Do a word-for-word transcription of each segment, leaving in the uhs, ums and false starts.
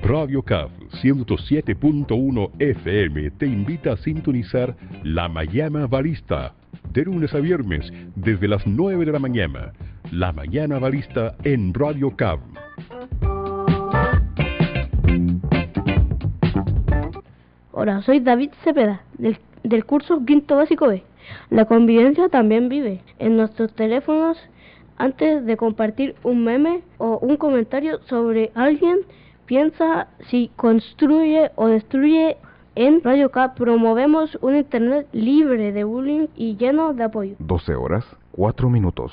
Radio C A F ciento siete punto uno F M te invita a sintonizar La Mañana Balista, de lunes a viernes, desde las nueve de la mañana. La Mañana Balista en Radio C A F. Hola, soy David Cepeda, del, del curso Quinto Básico B. La convivencia también vive en nuestros teléfonos. Antes de compartir un meme o un comentario sobre alguien, piensa si construye o destruye. En Radio C A F promovemos un internet libre de bullying y lleno de apoyo. doce horas, cuatro minutos.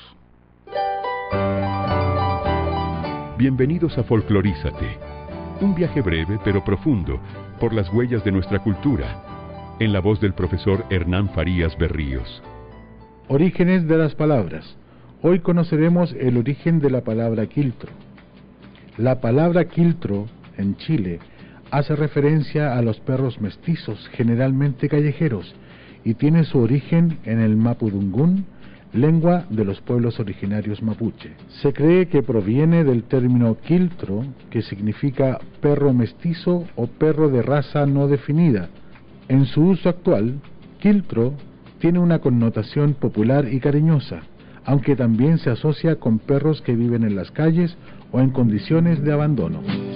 Bienvenidos a Folclorízate, un viaje breve pero profundo por las huellas de nuestra cultura, en la voz del profesor Hernán Farías Berríos. Orígenes de las palabras. Hoy conoceremos el origen de la palabra quiltro. La palabra quiltro, en Chile, hace referencia a los perros mestizos, generalmente callejeros, y tiene su origen en el mapudungún, lengua de los pueblos originarios mapuche. Se cree que proviene del término quiltro, que significa perro mestizo o perro de raza no definida. En su uso actual, quiltro tiene una connotación popular y cariñosa, aunque también se asocia con perros que viven en las calles o en condiciones de abandono.